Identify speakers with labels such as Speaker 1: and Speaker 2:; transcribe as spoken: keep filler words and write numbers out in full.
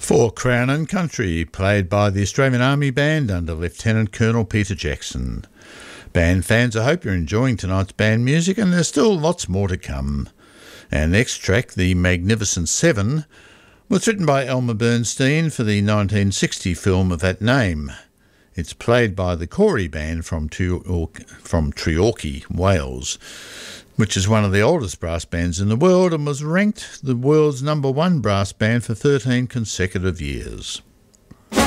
Speaker 1: For Crown and Country, played by the Australian Army Band under Lieutenant Colonel Peter Jackson. Band fans, I hope you're enjoying tonight's band music, and there's still lots more to come. Our next track, The Magnificent Seven, was written by Elmer Bernstein for the nineteen sixty film of that name. It's played by the Corey Band from, Treor- from Treorchy, Wales, which is one of the oldest brass bands in the world and was ranked the world's number one brass band for thirteen consecutive years.